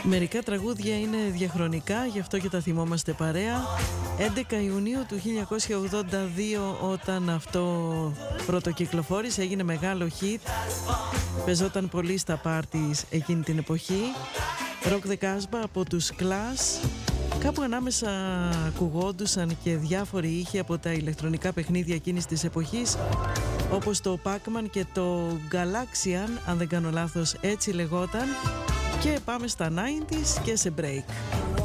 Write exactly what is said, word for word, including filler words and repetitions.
Μερικά τραγούδια είναι διαχρονικά, γι' αυτό και τα θυμόμαστε παρέα. έντεκα Ιουνίου του χίλια εννιακόσια ογδόντα δύο, όταν αυτό πρωτοκυκλοφόρησε, έγινε μεγάλο hit. Παίζονταν πολύ στα πάρτις εκείνη την εποχή. Rock the Casbah από τους Clash. Κάπου ανάμεσα ακουγόντουσαν και διάφοροι ήχοι από τα ηλεκτρονικά παιχνίδια εκείνης της εποχής, όπως το Pac-Man και το Galaxian, αν δεν κάνω λάθος έτσι λεγόταν. Και πάμε στα ενενήντα και σε break.